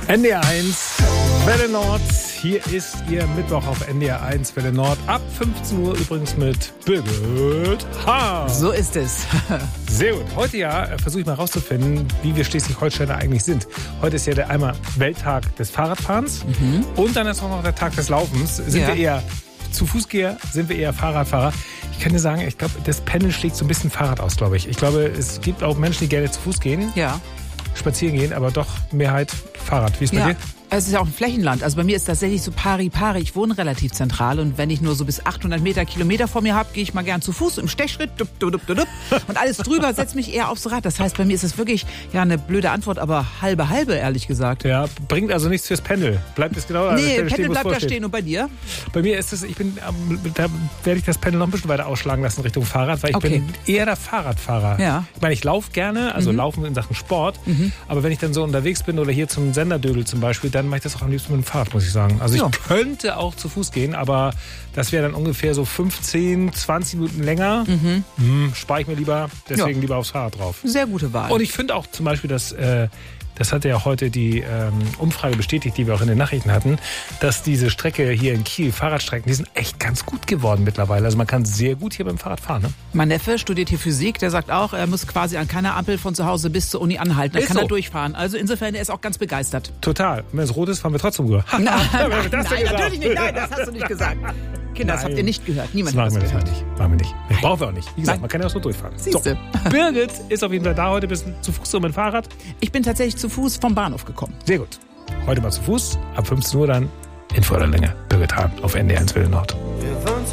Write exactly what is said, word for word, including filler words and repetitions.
N D R eins, Welle Nord. Hier ist Ihr Mittwoch auf N D R eins, Welle Nord. Ab fünfzehn Uhr übrigens mit Birgit H. So ist es. Sehr gut. Heute ja versuche ich mal rauszufinden, wie wir Schleswig-Holsteiner eigentlich sind. Heute ist ja der einmal Welttag des Fahrradfahrens mhm. und dann ist auch noch der Tag des Laufens. Sind ja. wir eher zu Fußgeher, sind wir eher Fahrradfahrer? Ich kann dir sagen, ich glaube, das Pendel schlägt so ein bisschen Fahrrad aus, glaube ich. Ich glaube, es gibt auch Menschen, die gerne zu Fuß gehen. Ja. Spazieren gehen, aber doch Mehrheit Fahrrad. Wie ist es ja. bei dir? Es ist ja auch ein Flächenland. Also bei mir ist tatsächlich so pari-pari. Ich wohne relativ zentral und wenn ich nur so bis achthundert Meter, Kilometer vor mir habe, gehe ich mal gern zu Fuß im Stechschritt dup, dup, dup, dup, und alles drüber setzt mich eher aufs Rad. Das heißt, bei mir ist es wirklich ja eine blöde Antwort, aber halbe halbe, ehrlich gesagt. Ja, bringt also nichts fürs Pendel. Bleibt es genau an Nee, der Stelle Pendel stehen, bleibt da vorsteht. stehen. Und bei dir? Bei mir ist es, ich bin, da werde ich das Pendel noch ein bisschen weiter ausschlagen lassen Richtung Fahrrad, weil ich Okay. bin eher der Fahrradfahrer. Ja. Ich meine, ich laufe gerne, also mhm. laufen in Sachen Sport, mhm. aber wenn ich dann so unterwegs bin oder hier zum Senderdödel zum Beispiel, dann mache ich das auch am liebsten mit dem Fahrrad, muss ich sagen. Also ich ja. könnte auch zu Fuß gehen, aber das wäre dann ungefähr so fünfzehn, zwanzig Minuten länger. Mhm. Hm, spare ich mir lieber, deswegen ja. lieber aufs Fahrrad drauf. Sehr gute Wahl. Und ich finde auch zum Beispiel, dass äh, das hat ja heute die ähm, Umfrage bestätigt, die wir auch in den Nachrichten hatten, dass diese Strecke hier in Kiel, Fahrradstrecken, die sind echt ganz gut geworden mittlerweile. Also man kann sehr gut hier beim Fahrrad fahren. Ne? Mein Neffe studiert hier Physik, der sagt auch, er muss quasi an keiner Ampel von zu Hause bis zur Uni anhalten. Dann ist kann so. er durchfahren. Also insofern, er ist auch ganz begeistert. Total. Und wenn es rot ist, fahren wir trotzdem rüber. Nein, nein, das nein natürlich nicht. Nein, das hast du nicht gesagt. Kinder, das habt ihr nicht gehört. Niemand das hat machen das wir gehört. nicht. Machen wir nicht. Nee, brauchen wir auch nicht. Wie gesagt, Nein. man kann ja auch so durchfahren. Siehste. So. Birgit ist auf jeden Fall da heute. Bist du zu Fuß oder mit dem Fahrrad? Ich bin tatsächlich zu Fuß vom Bahnhof gekommen. Sehr gut. Heute mal zu Fuß. Ab fünfzehn Uhr dann in voller Länge. Birgit Hahn auf N D R eins Welle Nord.